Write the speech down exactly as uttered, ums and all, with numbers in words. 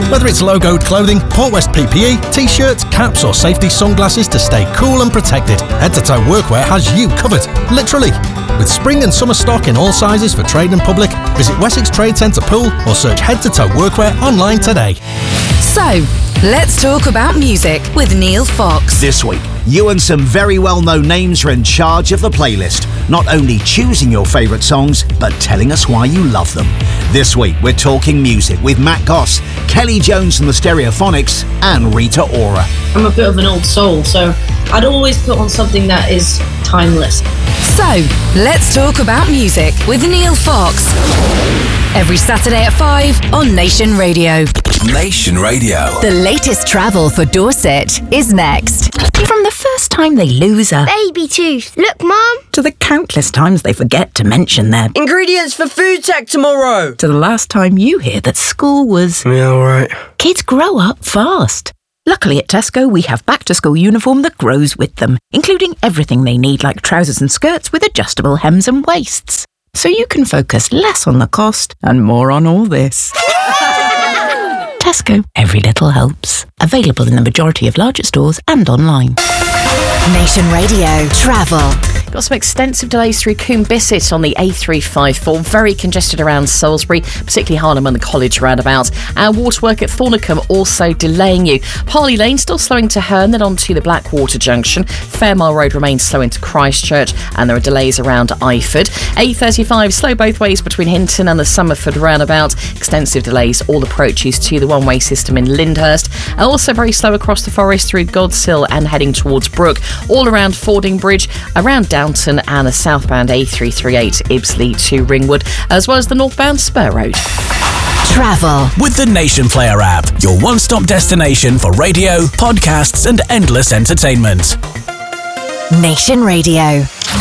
Whether it's logoed clothing, Port West P P E, t-shirts, caps or safety sunglasses to stay cool and protected, Head to Toe Workwear has you covered, literally. With spring and summer stock in all sizes for trade and public, visit Wessex Trade Centre Pool or search Head to Toe Workwear online today. So, let's talk about music with Neil Fox. This week, you and some very well-known names are in charge of the playlist, not only choosing your favourite songs, but telling us why you love them. This week, we're talking music with Matt Goss, Kelly Jones and the Stereophonics, and Rita Ora. I'm a bit of an old soul, so I'd always put on something that is timeless. So, let's talk about music with Neil Fox. Every Saturday at five on Nation Radio. Nation Radio. The latest travel for Dorset is next. From the first time they lose a baby tooth. Look, Mum. To the countless times they forget to mention their ingredients for food tech tomorrow. To the last time you hear that school was... Yeah, all right. Kids grow up fast. Luckily at Tesco, we have back-to-school uniform that grows with them, including everything they need like trousers and skirts with adjustable hems and waists. So you can focus less on the cost and more on all this. Tesco, every little helps. Available in the majority of larger stores and online. Nation Radio Travel. Got some extensive delays through Coombe Bissett on the A three fifty-four, very congested around Salisbury, particularly Harlem and the College roundabout. And waterwork at Thornicombe also delaying you. Parley Lane still slowing to Herne, then on to the Blackwater Junction. Fairmile Road remains slow into Christchurch, and there are delays around Eyford. A thirty-five slow both ways between Hinton and the Somerford roundabout. Extensive delays all approaches to the one-way system in Lyndhurst. And also very slow across the forest through Godshill and heading towards Brook. All around Fording Bridge, around Downton and the southbound A three thirty-eight Ibsley to Ringwood, as well as the northbound Spur Road. Travel with the Nation Player app, your one-stop destination for radio, podcasts and endless entertainment. Nation Radio.